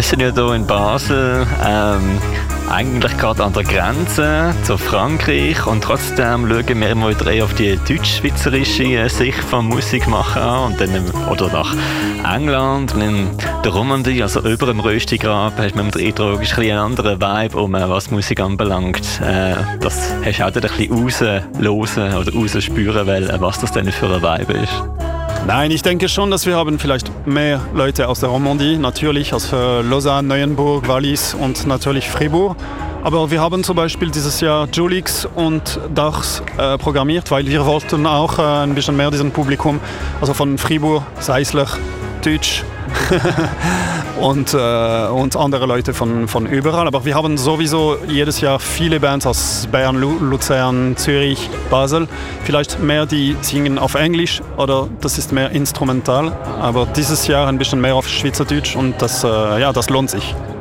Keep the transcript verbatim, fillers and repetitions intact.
wir sind ja hier in Basel, ähm, eigentlich gerade an der Grenze zu Frankreich und trotzdem schauen wir immer wieder eher auf die deutsch-schweizerische Sicht von Musik machen an und dann, oder nach England, in der Romandie, also über dem Röstigraben, hast man den Eindruck, ist ein bisschen ein anderer Vibe, um, was Musik anbelangt. Äh, das hast du auch ein bisschen raushören oder rausspüren wollen, was das denn für ein Vibe ist. Nein, ich denke schon, dass wir haben vielleicht mehr Leute aus der Romandie, natürlich aus äh, Lausanne, Neuenburg, Wallis und natürlich Fribourg. Aber wir haben zum Beispiel dieses Jahr Julix und Dachs äh, programmiert, weil wir wollten auch äh, ein bisschen mehr diesem Publikum, also von Fribourg, Seisler, Deutsch und, äh, und andere Leute von, von überall. Aber wir haben sowieso jedes Jahr viele Bands aus Bern, Lu- Luzern, Zürich, Basel. Vielleicht mehr, die singen auf Englisch oder das ist mehr instrumental. Aber dieses Jahr ein bisschen mehr auf Schweizerdeutsch und das, äh, ja, das lohnt sich.